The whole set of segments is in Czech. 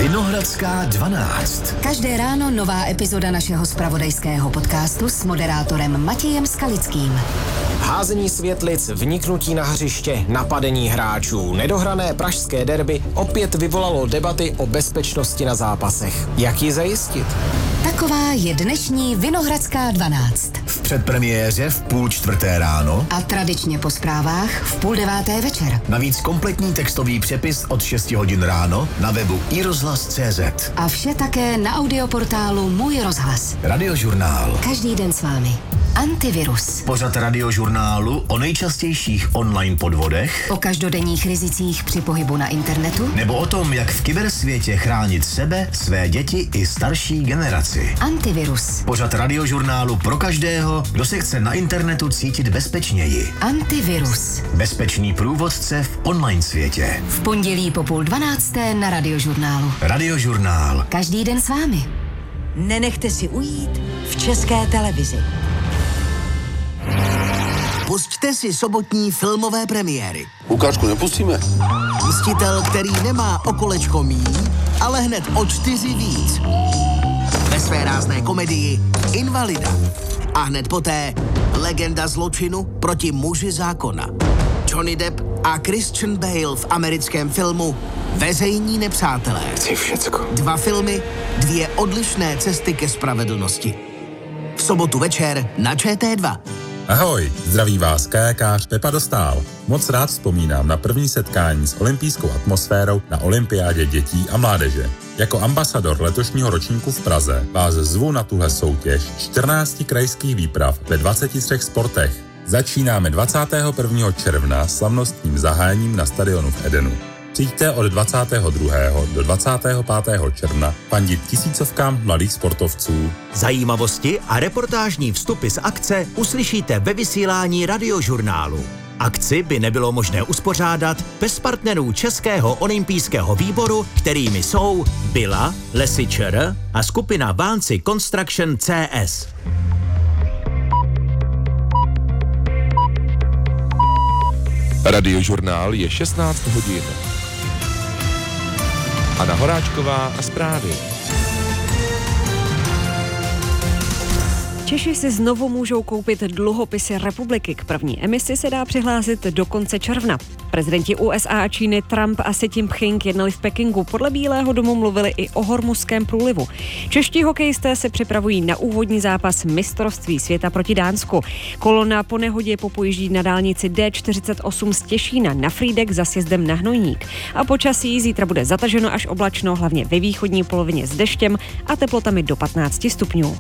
Vinohradská 12. Každé ráno nová epizoda našeho zpravodajského podcastu s moderátorem Matějem Skalickým. Házení světlic, vniknutí na hřiště, napadení hráčů, nedohrané pražské derby opět vyvolalo debaty o bezpečnosti na zápasech. Jak ji zajistit? Taková je dnešní Vinohradská 12. V předpremiéře v 3:30 ráno a tradičně po zprávách v 8:30 večer. Navíc kompletní textový přepis od 6 hodin ráno na webu iRozhlas.cz. A vše také na audioportálu Můj rozhlas. Radiožurnál. Každý den s vámi. Antivirus. Pořad Radiožurnálu o nejčastějších online podvodech, O každodenních rizicích při pohybu na internetu, nebo o tom, jak v kybersvětě chránit sebe, své děti i starší generaci. Antivirus. Pořad Radiožurnálu pro každého, kdo se chce na internetu cítit bezpečněji. Antivirus. Bezpečný průvodce v online světě. V pondělí po 11:30 na Radiožurnálu. Radiožurnál. Každý den s vámi. Nenechte si ujít v České televizi. Pusťte si sobotní filmové premiéry. Lukáčku, nepustíme? Mstitel, který nemá o kolečko míň, ale hned o 4 víc. Ve své rázné komedii Invalida. A hned poté legenda zločinu proti muži zákona. Johnny Depp a Christian Bale v americkém filmu Vezejní nepřátelé. Chci všecko. 2 filmy, 2 odlišné cesty ke spravedlnosti. V sobotu večer na ČT2. Ahoj, zdraví vás kajakář Pepa Dostál. Moc rád vzpomínám na první setkání s olympijskou atmosférou na olympiádě dětí a mládeže. Jako ambasador letošního ročníku v Praze vás zvu na tuhle soutěž 14 krajských výprav ve 23 sportech. Začínáme 21. června slavnostním zahájením na stadionu v Edenu. Přijďte od 22. do 25. června fandit tisícovkám mladých sportovců. Zajímavosti a reportážní vstupy z akce uslyšíte ve vysílání Radiožurnálu. Akci by nebylo možné uspořádat bez partnerů Českého olympijského výboru, kterými jsou Bila, Lesy ČR a skupina Vánci Construction CS. Radiožurnál je 16 hodin. Anna Horáčková a zprávy. Češi si znovu můžou koupit dluhopisy republiky. K první emisi se dá přihlásit do konce června. Prezidenti USA a Číny Trump a Xi Jinping jednali v Pekingu. Podle Bílého domu mluvili i o Hormuzském průlivu. Čeští hokejisté se připravují na úvodní zápas mistrovství světa proti Dánsku. Kolona po nehodě popojíždí na dálnici D48 z Těšína na Frýdek za sjezdem na Hnojník. A počasí zítra bude zataženo až oblačno, hlavně ve východní polovině s deštěm a teplotami do 15 stupňů.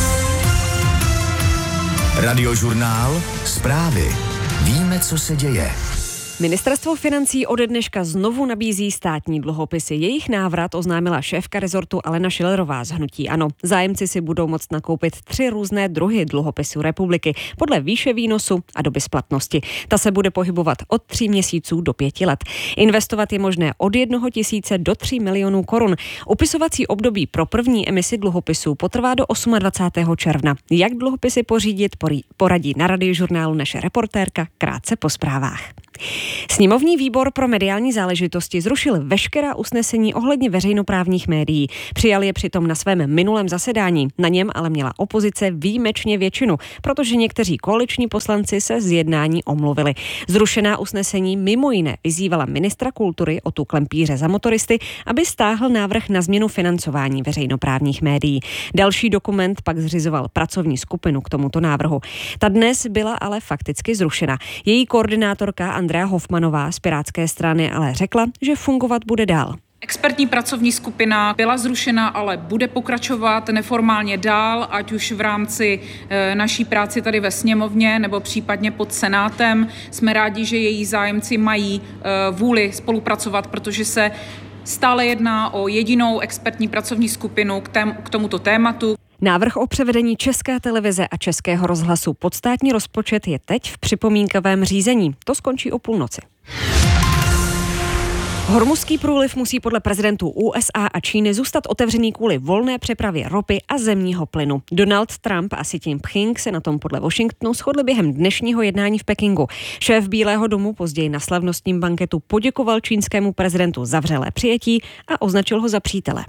Radiožurnál. Zprávy. Víme, co se děje. Ministerstvo financí ode dneška znovu nabízí státní dluhopisy. Jejich návrat oznámila šéfka rezortu Alena Schillerová z hnutí ANO. Zájemci si budou moct nakoupit 3 různé druhy dluhopisů republiky podle výše výnosu a doby splatnosti. Ta se bude pohybovat od 3 měsíců do 5 let. Investovat je možné od 1 000 do 3 milionů korun. Upisovací období pro první emisi dluhopisů potrvá do 28. června. Jak dluhopisy pořídit, poradí na Radiožurnálu naše reportérka krátce po zprávách. Sněmovní výbor pro mediální záležitosti zrušil veškerá usnesení ohledně veřejnoprávních médií. Přijal je přitom na svém minulém zasedání. Na něm ale měla opozice výjimečně většinu, protože někteří koaliční poslanci se z jednání omluvili. Zrušená usnesení mimo jiné vyzývala ministra kultury Otu Klempíře za motoristy, aby stáhl návrh na změnu financování veřejnoprávních médií. Další dokument pak zřizoval pracovní skupinu k tomuto návrhu. Ta dnes byla ale fakticky zrušena. Její koordinátorka Andrea Hofmanová z Pirátské strany ale řekla, že fungovat bude dál. Expertní pracovní skupina byla zrušena, ale bude pokračovat neformálně dál, ať už v rámci naší práci tady ve sněmovně nebo případně pod Senátem. Jsme rádi, že její zájemci mají vůli spolupracovat, protože se stále jedná o jedinou expertní pracovní skupinu k tomuto tématu. Návrh o převedení České televize a Českého rozhlasu pod státní rozpočet je teď v připomínkovém řízení. To skončí o půlnoci. Hormuzský průliv musí podle prezidentů USA a Číny zůstat otevřený kvůli volné přepravě ropy a zemního plynu. Donald Trump a Xi Jinping se na tom podle Washingtonu shodli během dnešního jednání v Pekingu. Šéf Bílého domu později na slavnostním banketu poděkoval čínskému prezidentu za vřelé přijetí a označil ho za přítele.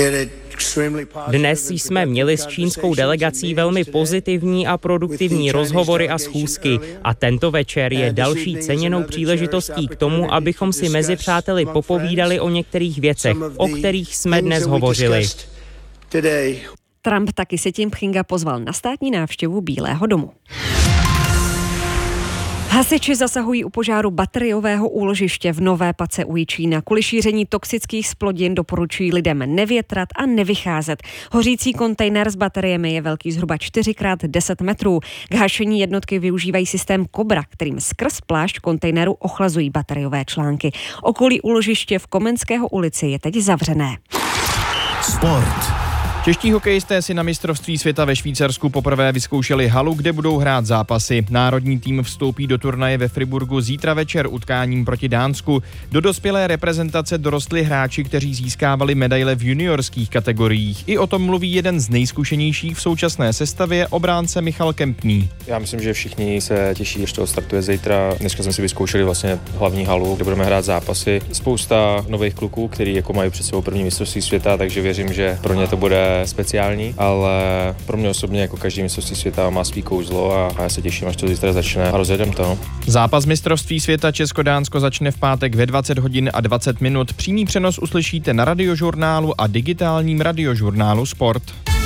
Dnes jsme měli s čínskou delegací velmi pozitivní a produktivní rozhovory a schůzky a tento večer je další ceněnou příležitostí k tomu, abychom si mezi přáteli popovídali o některých věcech, o kterých jsme dnes hovořili. Trump taky Xi Jinpinga pozval na státní návštěvu Bílého domu. Hasiči zasahují u požáru bateriového úložiště v Nové Pace u Jičína. Kvůli šíření toxických splodin doporučují lidem nevětrat a nevycházet. Hořící kontejner s bateriemi je velký zhruba 4x10 metrů. K hašení jednotky využívají systém Cobra, kterým skrz plášť kontejneru ochlazují bateriové články. Okolí úložiště v Komenského ulici je teď zavřené. Sport. Čeští hokejisté si na mistrovství světa ve Švýcarsku poprvé vyzkoušeli halu, kde budou hrát zápasy. Národní tým vstoupí do turnaje ve Friburgu zítra večer utkáním proti Dánsku. Do dospělé reprezentace dorostli hráči, kteří získávali medaile v juniorských kategoriích. I o tom mluví jeden z nejzkušenějších v současné sestavě, obránce Michal Kempný. Já myslím, že všichni se těší, že to startuje zítra. Dneska jsme si vyzkoušeli vlastně hlavní halu, kde budeme hrát zápasy. Spousta nových kluků, kteří jako mají před sebou první mistrovství světa, takže věřím, že pro ně to bude speciální, ale pro mě osobně jako každý mistrovství světa má svý kouzlo a já se těším, až to zítra začne a rozjedem to. Zápas mistrovství světa Česko-Dánsko začne v pátek ve 20 hodin a 20 minut. Přímý přenos uslyšíte na Radiožurnálu a digitálním Radiožurnálu Sport.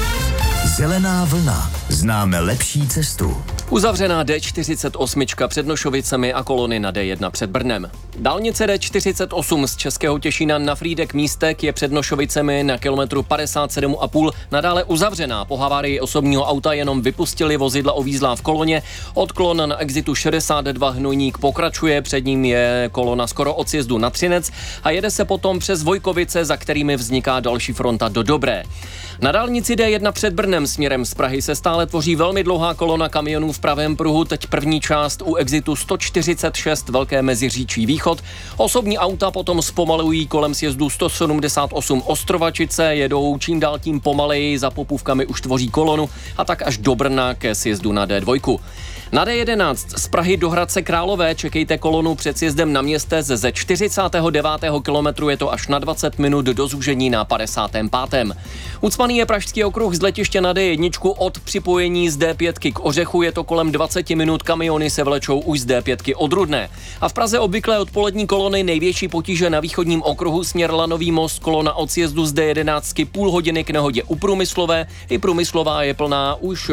Zelená vlna. Známe lepší cestu. Uzavřená D48 před Nošovicemi a kolony na D1 před Brnem. Dálnice D48 z Českého Těšína na Frýdek Místek je před Nošovicemi na kilometru 57,5 nadále uzavřená. Po havárii osobního auta jenom vypustili vozidla ovízlá v koloně. Odklon na exitu 62 Hnojník pokračuje, před ním je kolona skoro od sjezdu na Třinec a jede se potom přes Vojkovice, za kterými vzniká další fronta do Dobré. Na dálnici D1 před Brnem směrem z Prahy se stále tvoří velmi dlouhá kolona kamionů v pravém pruhu, teď první část u exitu 146 Velké Meziříčí východ. Osobní auta potom zpomalují kolem sjezdu 178 Ostrovačice, jedou čím dál tím pomaleji, za Popůvkami už tvoří kolonu a tak až do Brna ke sjezdu na D2. Na D11 z Prahy do Hradce Králové čekejte kolonu před sjezdem na Městec ze 49. kilometru, je to až na 20 minut do zúžení na 55. Ucpaný je Pražský okruh z letiště na D1 od připojení z D5 k Ořechu, je to kolem 20 minut, kamiony se vlečou už z D5 od Rudné. A v Praze obvyklé odpolední kolony, největší potíže na východním okruhu směr Lanový most, kolona od sjezdu z D11 půl hodiny k nehodě u Průmyslové. I Průmyslová je plná už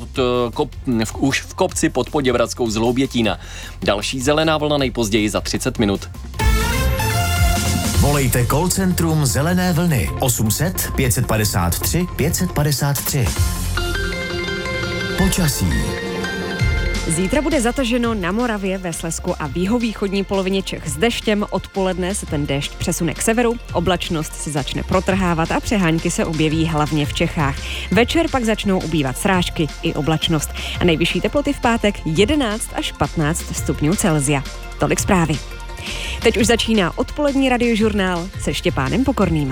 v kopci pod Poděbradskou z Hloubětína. Další zelená vlna nejpozději za 30 minut. Volejte call centrum Zelené vlny 800 553 553. Počasí. Zítra bude zataženo na Moravě, ve Slezsku a v jihovýchodní polovině Čech s deštěm. Odpoledne se ten déšť přesune k severu, oblačnost se začne protrhávat a přehánky se objeví hlavně v Čechách. Večer pak začnou ubývat srážky i oblačnost. A nejvyšší teploty v pátek 11 až 15 stupňů Celsia. Tolik zprávy. Teď už začíná odpolední radiožurnál se Štěpánem Pokorným.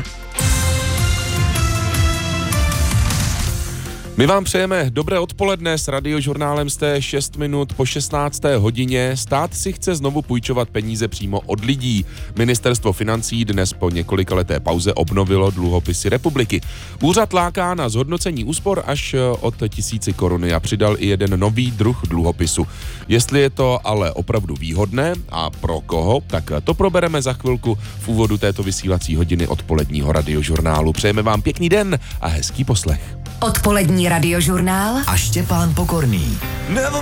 My vám přejeme dobré odpoledne, s Radiožurnálem jste 6 minut po 16. hodině. Stát si chce znovu půjčovat peníze přímo od lidí. Ministerstvo financí dnes po několikaleté pauze obnovilo dluhopisy republiky. Úřad láká na zhodnocení úspor až od 1000 koruny a přidal i jeden nový druh dluhopisu. Jestli je to ale opravdu výhodné a pro koho, tak to probereme za chvilku v úvodu této vysílací hodiny odpoledního Radiožurnálu. Přejeme vám pěkný den a hezký poslech. Odpolední radiožurnál a Štěpán Pokorný.